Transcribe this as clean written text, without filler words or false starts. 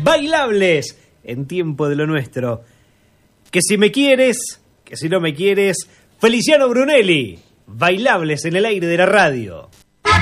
Bailables en Tiempo de lo Nuestro. Que si me quieres, que si no me quieres, Feliciano Brunelli. Bailables en el aire de la radio.